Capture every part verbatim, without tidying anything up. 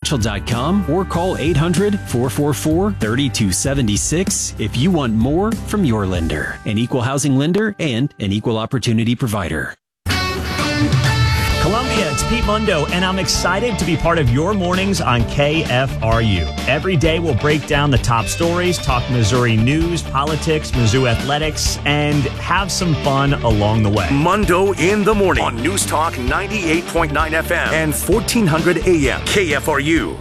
financial dot com or call eight hundred, four four four, three two seven six if you want more from your lender. An equal housing lender and an equal opportunity provider. Columbia, it's Pete Mundo, and I'm excited to be part of your mornings on K F R U. Every day we'll break down the top stories, talk Missouri news, politics, Mizzou athletics, and have some fun along the way. Mundo in the morning on News Talk ninety-eight point nine F M and fourteen hundred A M K F R U.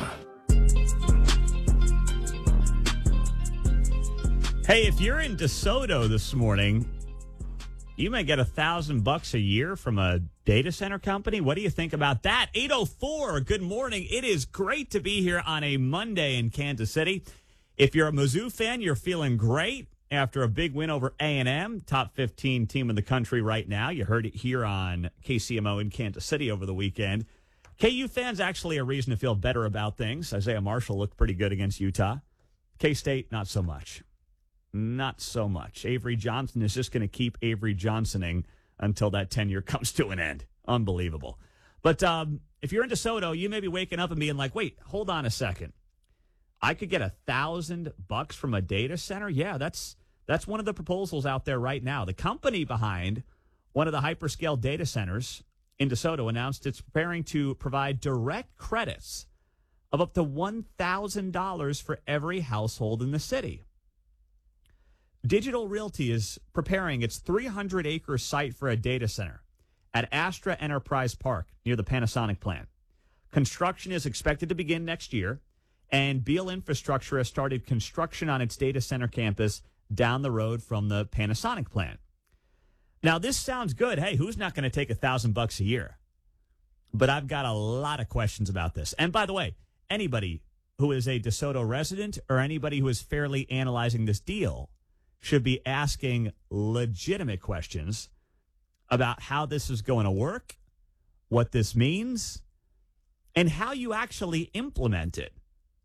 Hey, if you're in DeSoto this morning, you may get a thousand bucks a year from a data center company. What do you think about that? eight oh four, good morning. It is great to be here on a Monday in Kansas City. If you're a Mizzou fan, you're feeling great after a big win over A and M, top fifteen team in the country right now. You heard it here on K C M O in Kansas City over the weekend. K U fans, actually a reason to feel better about things. Isaiah Marshall looked pretty good against Utah. K-State, not so much. Not so much. Avery Johnson is just going to keep Avery Johnsoning until that tenure comes to an end. Unbelievable. But um, if you're in DeSoto, you may be waking up and being like, wait, hold on a second. I could get a thousand bucks from a data center? Yeah, that's that's one of the proposals out there right now. The company behind one of the hyperscale data centers in DeSoto announced it's preparing to provide direct credits of up to one thousand dollars for every household in the city. Digital Realty is preparing its three hundred acre site for a data center at Astra Enterprise Park near the Panasonic plant. Construction is expected to begin next year, and Beal Infrastructure has started construction on its data center campus down the road from the Panasonic plant. Now, this sounds good. Hey, who's not going to take a thousand bucks a year? But I've got a lot of questions about this. And by the way, anybody who is a DeSoto resident or anybody who is fairly analyzing this deal should be asking legitimate questions about how this is going to work, what this means, and how you actually implement it.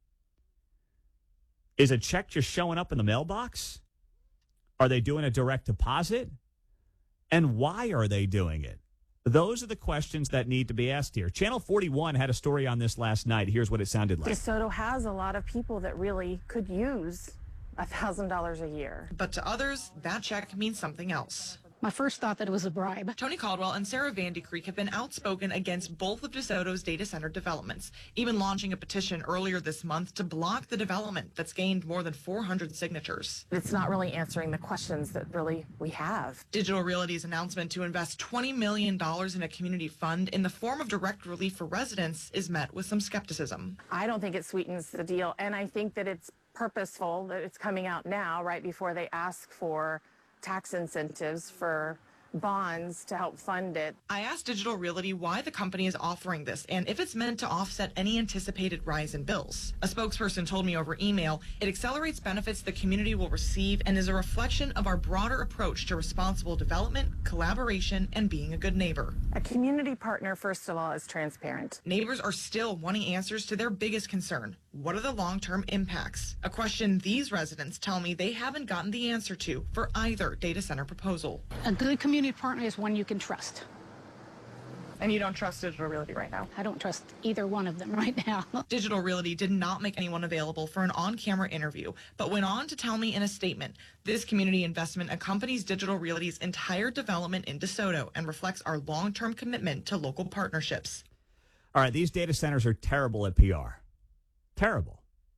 Is a check just showing up in the mailbox? Are they doing a direct deposit? And why are they doing it? Those are the questions that need to be asked here. Channel forty-one had a story on this last night. Here's what it sounded like. DeSoto has a lot of people that really could use one thousand dollars a year. But to others, that check means something else. My first thought that it was a bribe. Tony Caldwell and Sarah Van de Creek have been outspoken against both of DeSoto's data center developments, even launching a petition earlier this month to block the development that's gained more than four hundred signatures. It's not really answering the questions that really we have. Digital Realty's announcement to invest twenty million dollars in a community fund in the form of direct relief for residents is met with some skepticism. I don't think it sweetens the deal, and I think that it's purposeful that it's coming out now, right before they ask for tax incentives for bonds to help fund it. I asked Digital Realty why the company is offering this and if it's meant to offset any anticipated rise in bills. A spokesperson told me over email it accelerates benefits the community will receive and is a reflection of our broader approach to responsible development, collaboration, and being a good neighbor. A community partner, first of all, is transparent. Neighbors are still wanting answers to their biggest concern. What are the long-term impacts? A question these residents tell me they haven't gotten the answer to for either data center proposal. A good community partner is one you can trust. And you don't trust Digital Realty right now? I don't trust either one of them right now. Digital Realty did not make anyone available for an on-camera interview, but went on to tell me in a statement, this community investment accompanies Digital Realty's entire development in DeSoto and reflects our long-term commitment to local partnerships. All right, these data centers are terrible at P R. Terrible.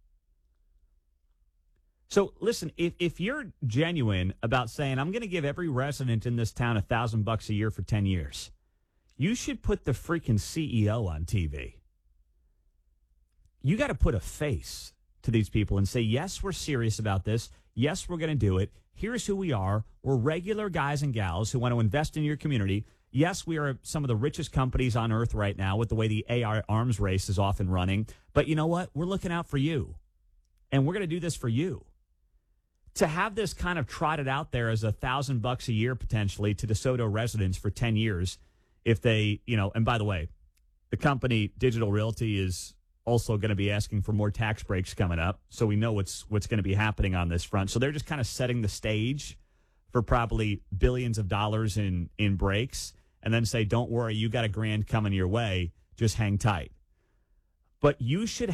So listen, if, if you're genuine about saying, I'm going to give every resident in this town a thousand bucks a year for ten years, you should put the freaking C E O on T V. You got to put a face to these people and say, yes, we're serious about this. Yes, we're going to do it. Here's who we are. We're regular guys and gals who want to invest in your community. Yes, we are some of the richest companies on earth right now with the way the A I arms race is often running. But you know what? We're looking out for you. And we're going to do this for you. To have this kind of trotted out there as a thousand bucks a year potentially to DeSoto residents for ten years, if they, you know, and by the way, the company Digital Realty is also going to be asking for more tax breaks coming up. So we know what's what's going to be happening on this front. So they're just kind of setting the stage for probably billions of dollars in, in breaks and then say, don't worry, you got a grand coming your way. Just hang tight. But you should